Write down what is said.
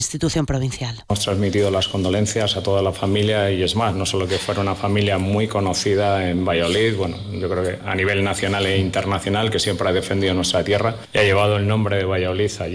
institución provincial. Hemos transmitido las condolencias a toda la familia y es más, no solo que fuera una familia muy conocida en Valladolid, bueno, yo creo que a nivel nacional e internacional, que siempre ha defendido nuestra tierra y ha llevado el nombre de Valladolid allí.